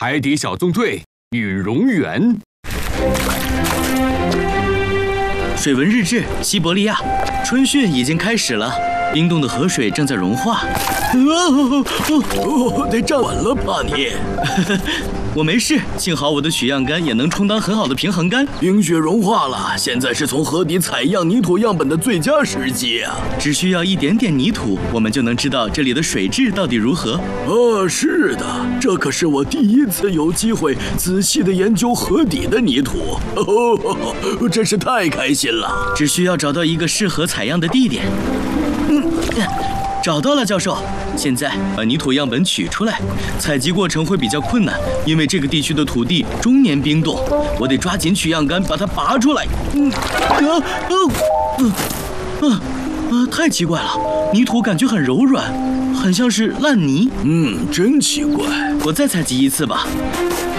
海底小纵队陨溶源。 水文日志，西伯利亚，春汛已经开始了，冰冻的河水正在融化。 得站稳了吧你？ 我没事，幸好我的取样杆也能充当很好的平衡杆。 冰雪融化了，现在是从河底采样泥土样本的最佳时机啊！ 只需要一点点泥土，我们就能知道这里的水质到底如何。 是的，这可是我第一次有机会仔细地研究河底的泥土，真是太开心了。 只需要找到一个适合采样的地点。找到了，教授。现在把泥土样本取出来，采集过程会比较困难，因为这个地区的土地终年冰冻。我得抓紧取样杆把它拔出来。太奇怪了，泥土感觉很柔软，很像是烂泥。 真奇怪。 我再采集一次吧。